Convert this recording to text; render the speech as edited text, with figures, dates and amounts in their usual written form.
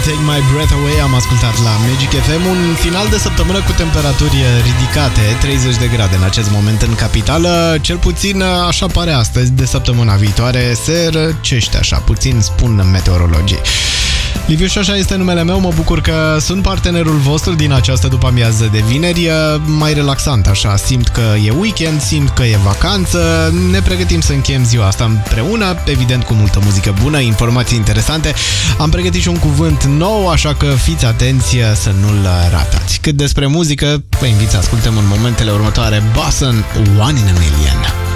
Take My Breath Away am ascultat la Magic FM. Un final de săptămână cu temperaturi ridicate, 30 de grade în acest moment în capitală. Cel puțin așa pare astăzi. De săptămâna viitoare se răcește așa puțin, spun meteorologii. Liviu Șoșa este numele meu, mă bucur că sunt partenerul vostru din această după-amiază de vineri, mai relaxant așa, simt că e weekend, simt că e vacanță, ne pregătim să încheiem ziua asta împreună, evident cu multă muzică bună, informații interesante, am pregătit și un cuvânt nou, așa că fiți atenți să nu-l ratați. Cât despre muzică, vă invit să ascultăm în momentele următoare Boston One in a Million.